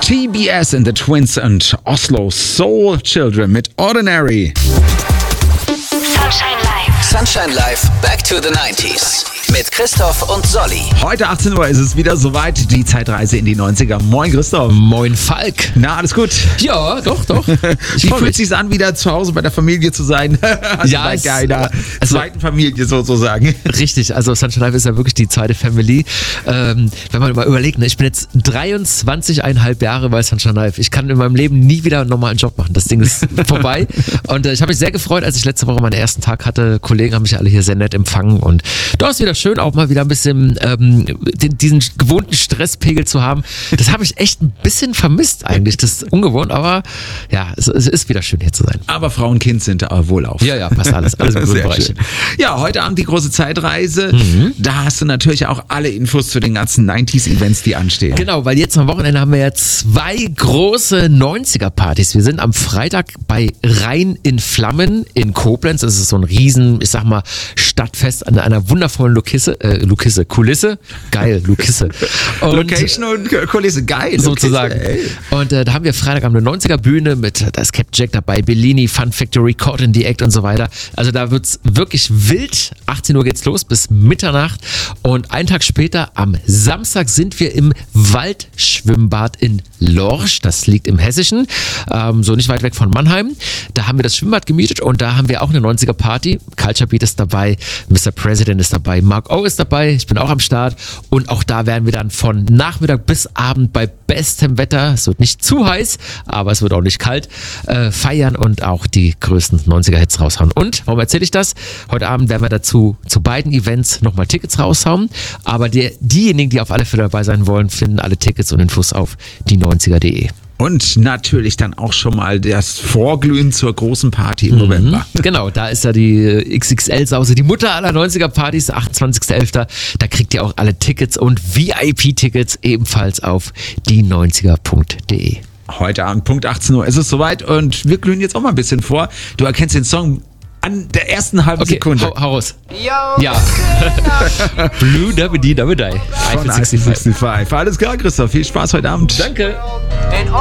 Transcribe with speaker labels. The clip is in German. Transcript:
Speaker 1: TBS and the Twins und Oslo Soul Children mit Ordinary.
Speaker 2: Sunshine Live.
Speaker 3: Sunshine Live, Back to the 90s. Mit Christoph und Solly.
Speaker 1: Heute 18 Uhr ist es wieder soweit, die Zeitreise in die 90er. Moin Christoph.
Speaker 4: Moin Falk.
Speaker 1: Na, alles gut?
Speaker 4: Ja, doch.
Speaker 1: Wie fühlt es sich an, wieder zu Hause bei der Familie zu sein?
Speaker 4: Ja,
Speaker 1: bei deiner zweiten Familie sozusagen.
Speaker 4: Richtig, also Sunshine Live ist ja wirklich die zweite Family. Wenn man mal überlegt, ne, ich bin jetzt 23,5 Jahre bei Sunshine Live. Ich kann in meinem Leben nie wieder einen normalen Job machen. Das Ding ist vorbei. Und ich habe mich sehr gefreut, als ich letzte Woche meinen ersten Tag hatte. Kollegen haben mich alle hier sehr nett empfangen. Und da ist wieder schön, auch mal wieder ein bisschen diesen gewohnten Stresspegel zu haben. Das habe ich echt ein bisschen vermisst eigentlich. Das ist ungewohnt, aber ja, es ist wieder schön hier zu sein.
Speaker 1: Aber Frau und Kind sind wohlauf.
Speaker 4: Ja, passt alles im grünen Bereich.
Speaker 1: Schön. Ja, heute Abend die große Zeitreise. Da hast du natürlich auch alle Infos zu den ganzen 90s-Events, die anstehen.
Speaker 4: Genau, weil jetzt am Wochenende haben wir ja 2 große 90er-Partys. Wir sind am Freitag bei Rhein in Flammen in Koblenz. Das ist so ein riesen, ich sag mal, Stadtfest an einer wundervollen Kulisse. Geil, Lukisse.
Speaker 1: Location und Kulisse, geil.
Speaker 4: Sozusagen.
Speaker 1: Lukisse,
Speaker 4: und da haben wir Freitag eine 90er-Bühne da ist Cap Jack dabei, Bellini, Fun Factory, Caught in the Act und so weiter. Also da wird's wirklich wild. 18 Uhr geht's los bis Mitternacht. Und einen Tag später, am Samstag, sind wir im Waldschwimmbad in Lorsch. Das liegt im Hessischen, so nicht weit weg von Mannheim. Da haben wir das Schwimmbad gemietet und da haben wir auch eine 90er-Party. Culture Beat ist dabei, Mr. President ist dabei, Mark O ist dabei, ich bin auch am Start. Und auch da werden wir dann von Nachmittag bis Abend bei bestem Wetter, es wird nicht zu heiß, aber es wird auch nicht kalt, feiern und auch die größten 90er-Hits raushauen. Und, warum erzähle ich das? Heute Abend werden wir dazu zu beiden Events nochmal Tickets raushauen, aber diejenigen, die auf alle Fälle dabei sein wollen, finden alle Tickets und Infos auf die90er.de.
Speaker 1: Und natürlich dann auch schon mal das Vorglühen zur großen Party im November.
Speaker 4: Genau, da ist ja die XXL-Sause, die Mutter aller 90er-Partys, 28.11. Da kriegt ihr auch alle Tickets und VIP-Tickets ebenfalls auf die90er.de.
Speaker 1: Heute Abend, Punkt 18 Uhr, ist es soweit und wir glühen jetzt auch mal ein bisschen vor. Du erkennst den Song an der ersten halben Sekunde.
Speaker 4: Hau raus. Ja. Blue Dabby Dabby Die.
Speaker 1: Von 65. Alles klar, Christoph. Viel Spaß heute Abend.
Speaker 4: Danke.